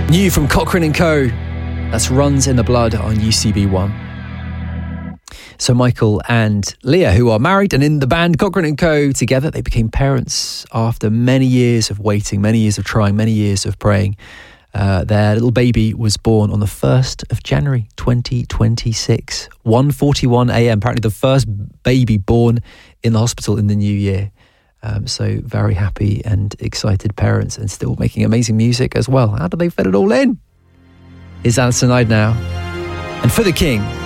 New from Cochrane & Co. That's Runs in the Blood on UCB1. So Michael and Leah, who are married and in the band Cochrane & Co. together, they became parents after many years of waiting, many years of trying, many years of praying. Their little baby was born on the 1st of January 2026, 1:41 a.m. Apparently the first baby born in the hospital in the new year. So very happy and excited parents, and still making amazing music as well. How do they fit it all in? Here's Alison Hyde now. And For the King.